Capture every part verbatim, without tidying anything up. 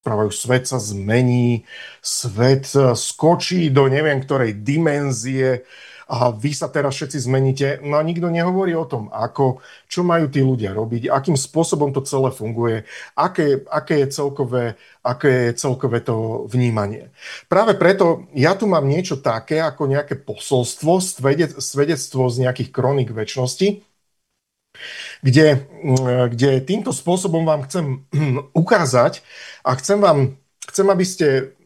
rozprávajú, svet sa zmení, svet e, skočí do neviem ktorej dimenzie a vy sa teraz všetci zmeníte. No a nikto nehovorí o tom, ako, čo majú tí ľudia robiť, akým spôsobom to celé funguje, aké, aké je celkové, aké je celkové to vnímanie. Práve preto ja tu mám niečo také, ako nejaké posolstvo, svedec, svedectvo z nejakých kroník večnosti, kde, kde týmto spôsobom vám chcem ukázať a chcem vám, chcem, aby ste,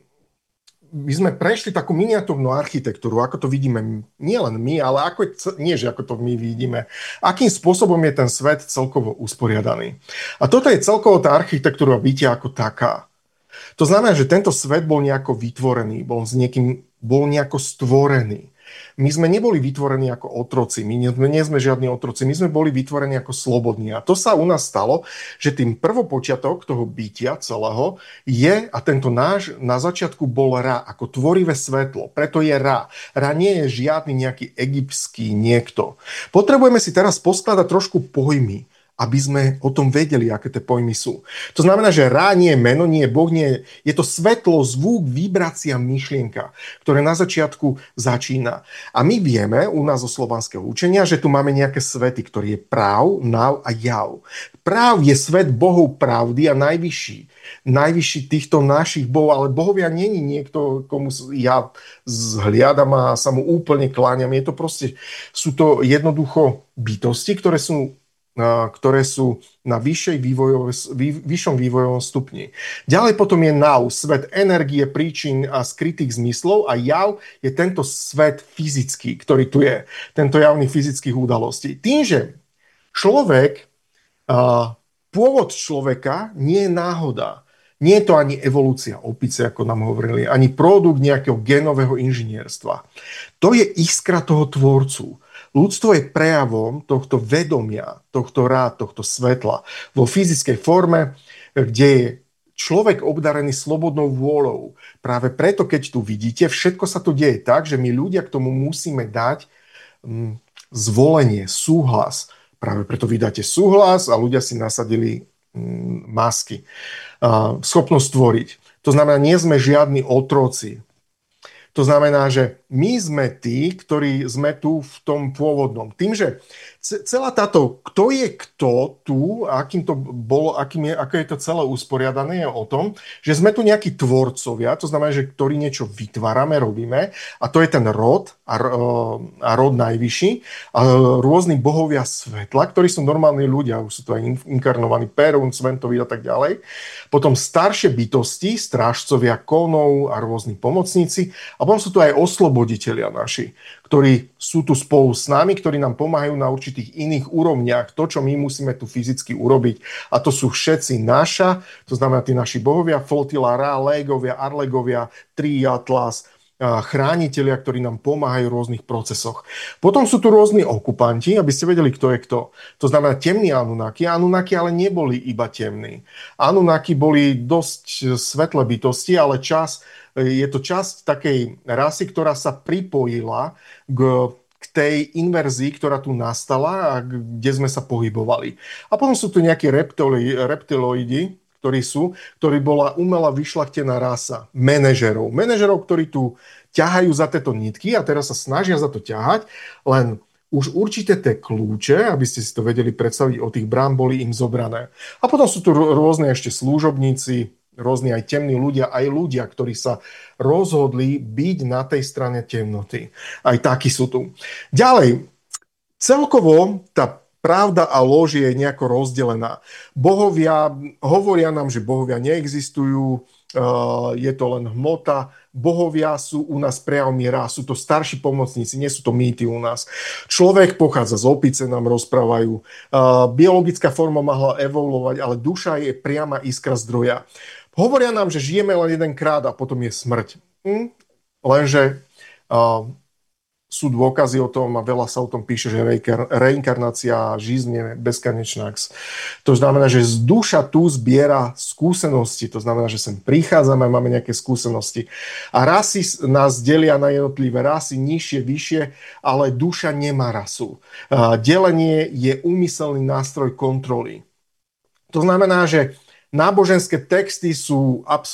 my sme prešli takú miniatúrnu architektúru, ako to vidíme nielen my, ale ako, nie, že ako to my vidíme, akým spôsobom je ten svet celkovo usporiadaný. A toto je celkovo tá architektúra bytia ako taká. To znamená, že tento svet bol nejako vytvorený, bol s niekým, bol nejako stvorený. My sme neboli vytvorení ako otroci, my nie, nie sme žiadni otroci, my sme boli vytvorení ako slobodní. A to sa u nás stalo, že tým prvopočiatok toho bytia celého je, a tento náš na začiatku bol Ra, ako tvorivé svetlo. Preto je Ra. Ra nie je žiadny nejaký egyptský niekto. Potrebujeme si teraz poskladať trošku pojmy, aby sme o tom vedeli, aké tie pojmy sú. To znamená, že Ra nie je meno, nie je Boh, nie je, je to svetlo, zvuk, vibrácia, myšlienka, ktoré na začiatku začína. A my vieme u nás zo slovanského učenia, že tu máme nejaké svety, ktorý je práv, náv a jav. Práv je svet bohov pravdy a najvyšší. Najvyšší týchto našich bohov, ale bohovia není niekto, komu ja zhliadam a sa mu úplne kláňam. Je to proste, sú to jednoducho bytosti, ktoré sú ktoré sú na vyššej vývojové, vý, vyššom vývojovom stupni. Ďalej potom je Now, svet energie, príčin a skrytých zmyslov a jav je tento svet fyzický, ktorý tu je, tento javný fyzických udalostí. Tým, že človek, pôvod človeka nie je náhoda, nie je to ani evolúcia opice, ako nám hovorili, ani produkt nejakého genového inžinierstva. To je iskra toho tvorcu. Ľudstvo je prejavom tohto vedomia, tohto rád, tohto svetla vo fyzickej forme, kde je človek obdarený slobodnou vôľou. Práve preto, keď tu vidíte, všetko sa tu deje tak, že my ľudia k tomu musíme dať hm, zvolenie, súhlas. Práve preto vydáte súhlas a ľudia si nasadili hm, masky. Uh, schopnosť tvoriť. To znamená, nie sme žiadni otroci. To znamená, že my sme tí, ktorí sme tu v tom pôvodnom. Tým, že celá táto, kto je kto tu, akým to bolo, akým je, ako je to celé usporiadané, je o tom, že sme tu nejakí tvorcovia, to znamená, že ktorí niečo vytvárame, robíme, a to je ten rod, a, a rod najvyšší, a rôzni bohovia svetla, ktorí sú normálni ľudia, už sú to aj inkarnovaní Perún, Sventovi a tak ďalej. Potom staršie bytosti, strážcovia konov a rôzni pomocníci, a potom sú tu aj osloboditelia naši, ktorí sú tu spolu s nami, ktorí nám pomáhajú na určitých iných úrovniach, to, čo my musíme tu fyzicky urobiť. A to sú všetci naša, to znamená tí naši bohovia, Flotila, Ra, Légovia, Arlegovia, Tri, Atlas, chránitelia, ktorí nám pomáhajú v rôznych procesoch. Potom sú tu rôzni okupanti, aby ste vedeli, kto je kto. To znamená temní Anunnaki. Anunnaki ale neboli iba temní. Anunnaki boli dosť svetlé bytosti, ale čas, je to časť takej rasy, ktorá sa pripojila k, k tej inverzii, ktorá tu nastala a kde sme sa pohybovali. A potom sú tu nejakí reptili, reptiloidi, ktorí sú, ktorí bola umelá vyšľachtená rasa manažerov. Manažerov, ktorí tu ťahajú za tieto nitky a teraz sa snažia za to ťahať, len už určite tie kľúče, aby ste si to vedeli predstaviť, od tých brán boli im zobrané. A potom sú tu rôzne ešte služobníci, rôzni aj temní ľudia, aj ľudia, ktorí sa rozhodli byť na tej strane temnoty. Aj takí sú tu. Ďalej, celkovo tá pravda a lož je nejako rozdelená. Bohovia, hovoria nám, že bohovia neexistujú, je to len hmota. Bohovia sú u nás prejavmi Ra, sú to starší pomocníci, nie sú to mýty u nás. Človek pochádza z opice, nám rozprávajú. Biologická forma mohla evolovať, ale duša je priama iskra zdroja. Hovoria nám, že žijeme len jedenkrát a potom je smrť. Hm? Lenže uh, sú dôkazy o tom a veľa sa o tom píše, že reinkarnácia žizne bezkonečná. To znamená, že z duša tu zbiera skúsenosti. To znamená, že sem prichádzame a máme nejaké skúsenosti. A rasy nás delia na jednotlivé rasy, nižšie, vyššie, ale duša nemá rasu. Delenie je úmyselný nástroj kontroly. To znamená, že náboženské texty sú absolútne